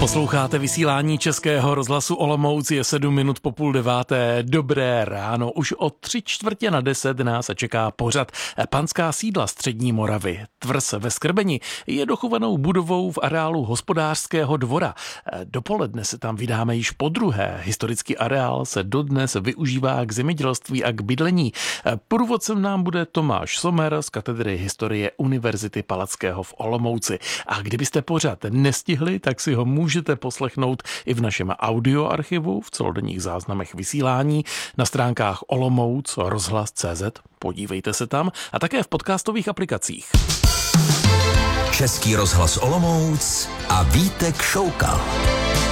Posloucháte vysílání Českého rozhlasu Olomouc, je 7 minut po 8:30. Dobré ráno. Už o 9:45 nás čeká pořad Panská sídla Střední Moravy. Tvrz ve Skrbeni je dochovanou budovou v areálu hospodářského dvora. Dopoledne se tam vydáme již podruhé. Historický areál se dodnes využívá k zemědělství a k bydlení. Průvodcem nám bude Tomáš Sommer z katedry historie Univerzity Palackého v Olomouci. A kdybyste pořad nestihli, tak si ho můžete poslechnout i v našem audioarchivu, v celodenních záznamech vysílání, na stránkách Olomouc rozhlas.cz, podívejte se tam, a také v podcastových aplikacích. Český rozhlas Olomouc a Vítek Šoukal.